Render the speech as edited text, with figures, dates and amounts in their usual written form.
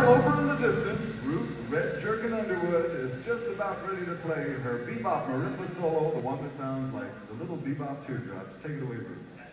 over in the distance, Ruth Red Jerkin Underwood is just about ready to play her bebop marimba solo, the one that sounds like the little bebop teardrops. Take it away, Ruth.